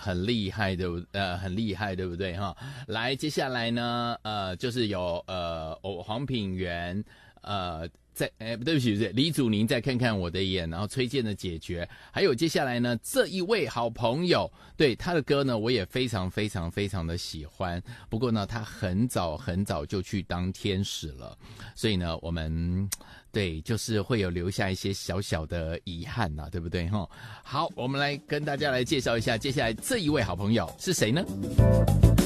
很厉害的，很厉害，对不对哈？来，接下来呢，就是有黄品源，对不起，李祖宁再看看我的眼，然后崔健的解决，还有接下来呢这一位好朋友，对他的歌呢我也非常非常非常的喜欢，不过呢他很早很早就去当天使了，所以呢我们对就是会有留下一些小小的遗憾呐，对不对齁？好，我们来跟大家来介绍一下接下来这一位好朋友是谁呢？